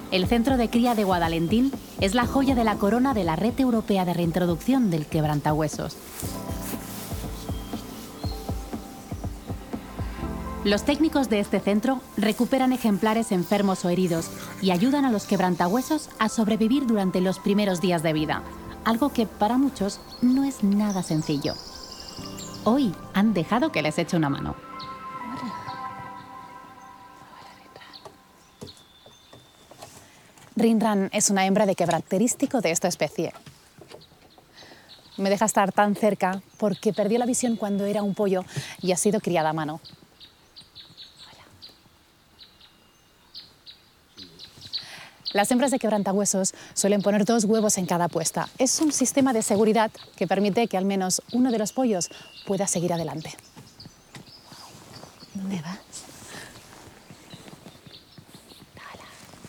El centro de cría de Guadalentín es la joya de la corona de la Red Europea de Reintroducción del Quebrantahuesos. Los técnicos de este centro recuperan ejemplares enfermos o heridos y ayudan a los quebrantahuesos a sobrevivir durante los primeros días de vida, algo que para muchos no es nada sencillo. Hoy han dejado que les eche una mano. Rinran es una hembra de característico de esta especie. Me deja estar tan cerca porque perdió la visión cuando era un pollo y ha sido criada a mano. Las hembras de quebrantahuesos suelen poner 2 huevos en cada puesta. Es un sistema de seguridad que permite que al menos uno de los pollos pueda seguir adelante.